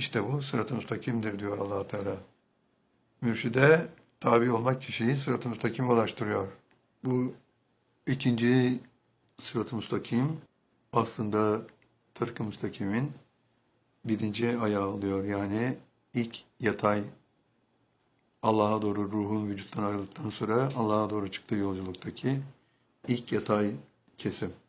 İşte bu sırat-ı müstakimdir diyor Allah Teala. Mürşide tabi olmak kişiyi sırat-ı müstakime ulaştırıyor. Bu ikinci sırat-ı müstakim aslında tırk-ı müstakimin birinci ayağı oluyor. Yani ilk yatay Allah'a doğru ruhun vücuttan ayrıldıktan sonra Allah'a doğru çıktığı yolculuktaki ilk yatay kesim.